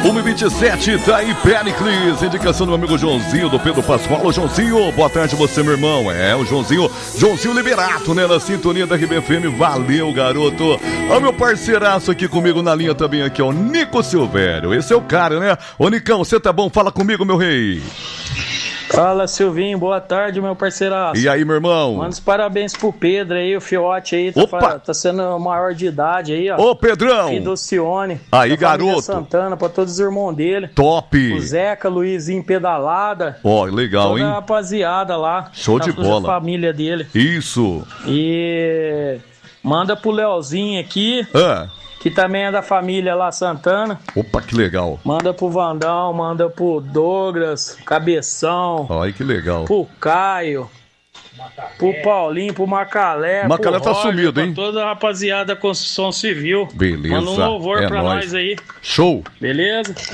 1h27, tá aí Pericles, indicação do meu amigo Joãozinho, do Pedro Pascoal. Ô, Joãozinho, boa tarde você, meu irmão. É, o Joãozinho Liberato, né, na sintonia da RBFM. Valeu, garoto. Ó, meu parceiraço aqui comigo na linha também aqui, ó, Nico Silvério. Esse é o cara, né? Ô, Nicão, você tá bom? Fala comigo, meu rei. Fala, Silvinho, boa tarde, meu parceiraço. E aí, meu irmão? Manda os parabéns pro Pedro aí, o fiote aí, tá sendo maior de idade aí, ó. Ô, Pedrão! Filho do Cione. Aí, garoto. Santana, pra todos os irmãos dele. Top! O Zeca, Luizinho Pedalada. Ó, legal, toda hein? Toda a rapaziada lá. Show de bola. A família dele. Isso. E manda pro Leozinho aqui. Que também é da família lá, Santana. Opa, que legal. Manda pro Vandão, manda pro Douglas, Cabeção. Ai, que legal. Pro Caio. Pro Paulinho, pro Macalé. Macalé pro tá Roger, sumido, hein? Pra toda a rapaziada da construção civil. Beleza. Manda um louvor pra nóis nós aí. Show. Beleza?